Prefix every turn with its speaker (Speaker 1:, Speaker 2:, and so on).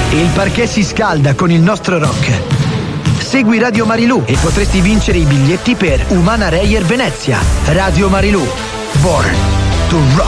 Speaker 1: Il parquet si scalda con il nostro rock. Segui Radio Marilù e potresti vincere i biglietti per Umana Reyer Venezia. Radio Marilù, Born to Rock.